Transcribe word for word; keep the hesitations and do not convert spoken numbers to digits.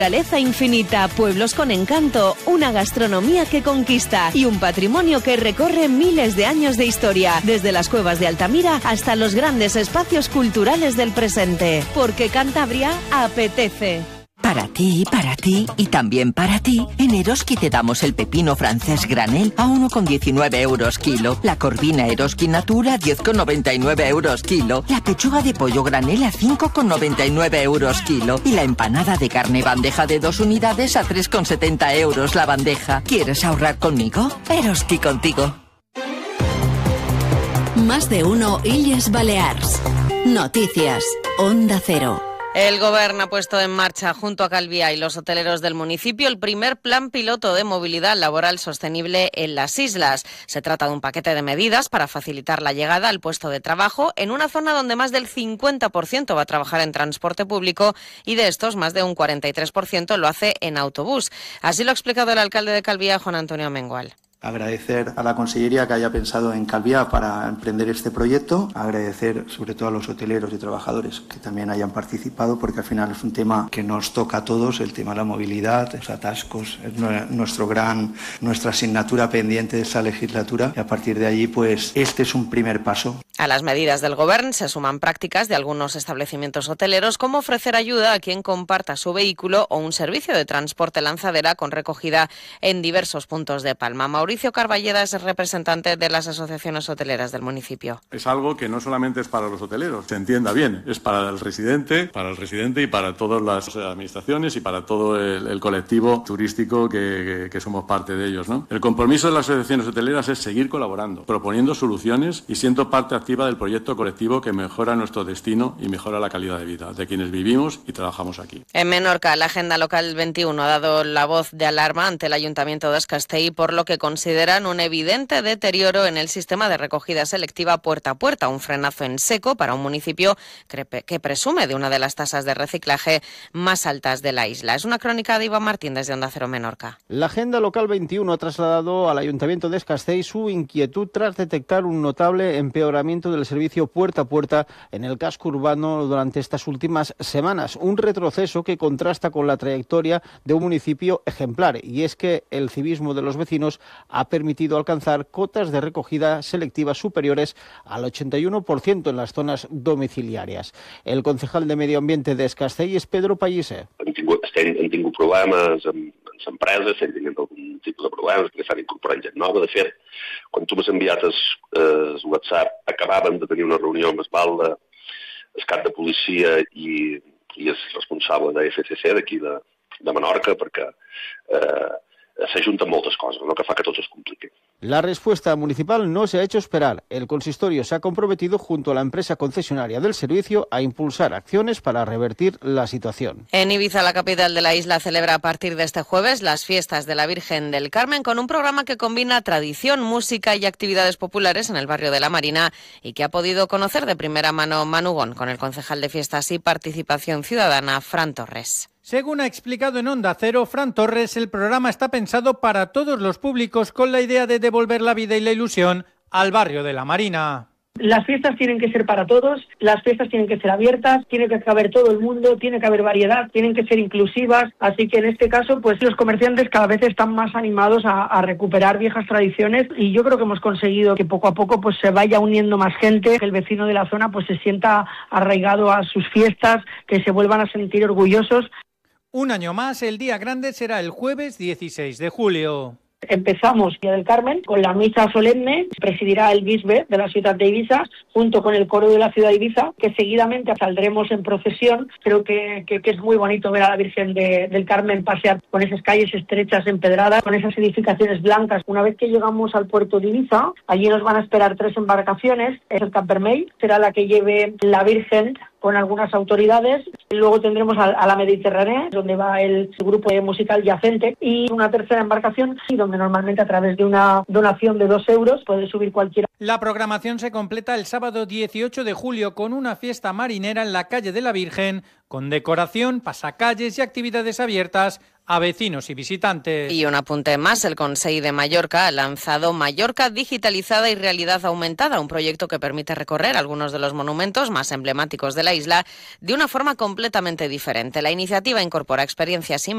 Naturaleza infinita, pueblos con encanto, una gastronomía que conquista y un patrimonio que recorre miles de años de historia, desde las cuevas de Altamira hasta los grandes espacios culturales del presente. Porque Cantabria apetece. Para ti, para ti y también para ti, en Eroski te damos el pepino francés granel a uno con diecinueve euros kilo, la corvina Eroski Natura a diez con noventa y nueve euros kilo, la pechuga de pollo granel a cinco con noventa y nueve euros kilo y la empanada de carne bandeja de dos unidades a tres con setenta euros la bandeja. ¿Quieres ahorrar conmigo? Eroski contigo. Más de uno Illes Balears. Noticias. Onda Cero. El Gobierno ha puesto en marcha, junto a Calviá y los hoteleros del municipio, el primer plan piloto de movilidad laboral sostenible en las islas. Se trata de un paquete de medidas para facilitar la llegada al puesto de trabajo en una zona donde más del cincuenta por ciento va a trabajar en transporte público y de estos más de un cuarenta y tres por ciento lo hace en autobús. Así lo ha explicado el alcalde de Calviá, Juan Antonio Mengual. Agradecer a la Consellería que haya pensado en Calviá para emprender este proyecto, agradecer sobre todo a los hoteleros y trabajadores que también hayan participado, porque al final es un tema que nos toca a todos, el tema de la movilidad, los atascos, es nuestro gran, nuestra asignatura pendiente de esta legislatura y a partir de allí pues este es un primer paso. A las medidas del Gobierno se suman prácticas de algunos establecimientos hoteleros como ofrecer ayuda a quien comparta su vehículo o un servicio de transporte lanzadera con recogida en diversos puntos de Palma. Mauricio Carballeda es el representante de las asociaciones hoteleras del municipio. Es algo que no solamente es para los hoteleros, se entienda bien, es para el residente, para el residente y para todas las administraciones y para todo el, el colectivo turístico que, que, que somos parte de ellos, ¿no? El compromiso de las asociaciones hoteleras es seguir colaborando, proponiendo soluciones y siendo parte activa del proyecto colectivo que mejora nuestro destino y mejora la calidad de vida de quienes vivimos y trabajamos aquí. En Menorca, la Agenda Local veintiuno ha dado la voz de alarma ante el Ayuntamiento de Es Castell por lo que consideran un evidente deterioro en el sistema de recogida selectiva puerta a puerta, un frenazo en seco para un municipio que presume de una de las tasas de reciclaje más altas de la isla. Es una crónica de Iván Martín desde Onda Cero Menorca. La Agenda Local veintiuno ha trasladado al Ayuntamiento de Es Castell su inquietud tras detectar un notable empeoramiento del servicio puerta a puerta en el casco urbano durante estas últimas semanas. Un retroceso que contrasta con la trayectoria de un municipio ejemplar, y es que el civismo de los vecinos ha permitido alcanzar cotas de recogida selectiva superiores al ochenta y uno por ciento en las zonas domiciliarias. El concejal de Medio Ambiente de Es Castell és Pedro Pallise. Han tingut, han tingut problemes amb les empreses, estem tenint algun tipus de problemes que s'han incorporat gent nova. De fet, quan tu m'has enviat el, el WhatsApp, acabàvem de tenir una reunió amb el Balda, el cap de policia i, i el responsable de F C C d'aquí de, de Menorca, perquè eh, s'ajunten moltes coses, no? Que fa que tot es compliqui. La respuesta municipal no se ha hecho esperar. El consistorio se ha comprometido junto a la empresa concesionaria del servicio a impulsar acciones para revertir la situación. En Ibiza, la capital de la isla, celebra a partir de este jueves las fiestas de la Virgen del Carmen con un programa que combina tradición, música y actividades populares en el barrio de la Marina y que ha podido conocer de primera mano Manu Gon con el concejal de Fiestas y Participación Ciudadana, Fran Torres. Según ha explicado en Onda Cero, Fran Torres, el programa está pensado para todos los públicos con la idea de devolver la vida y la ilusión al barrio de la Marina. Las fiestas tienen que ser para todos, las fiestas tienen que ser abiertas, tiene que caber todo el mundo, tiene que haber variedad, tienen que ser inclusivas, así que en este caso pues los comerciantes cada vez están más animados a, a recuperar viejas tradiciones y yo creo que hemos conseguido que poco a poco pues se vaya uniendo más gente, que el vecino de la zona pues se sienta arraigado a sus fiestas, que se vuelvan a sentir orgullosos. Un año más, el día grande será el jueves dieciséis de julio. Empezamos Día del Carmen con la misa solemne, presidirá el bisbe de la ciudad de Ibiza, junto con el coro de la ciudad de Ibiza, que seguidamente saldremos en procesión. Creo que, que, que es muy bonito ver a la Virgen de, del Carmen pasear con esas calles estrechas empedradas, con esas edificaciones blancas. Una vez que llegamos al puerto de Ibiza, allí nos van a esperar tres embarcaciones. El Cap Vermell será la que lleve la Virgen con algunas autoridades. Luego tendremos a, a la Mediterránea, donde va el grupo musical Yacente, y una tercera embarcación, donde normalmente a través de una donación de dos euros puede subir cualquiera. La programación se completa el sábado dieciocho de julio con una fiesta marinera en la calle de la Virgen, con decoración, pasacalles y actividades abiertas a vecinos y visitantes. Y un apunte más, el Consell de Mallorca ha lanzado Mallorca Digitalizada y Realidad Aumentada, un proyecto que permite recorrer algunos de los monumentos más emblemáticos de la isla de una forma completamente diferente. La iniciativa incorpora experiencias